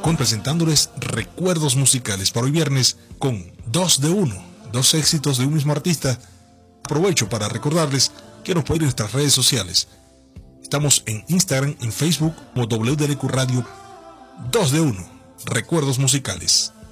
con presentándoles recuerdos musicales para hoy viernes con 2 de 1, 2 éxitos de un mismo artista. Aprovecho para recordarles que nos pueden ir en nuestras redes sociales. Estamos en Instagram, en Facebook como WDLQ Radio. 2 de 1, recuerdos musicales.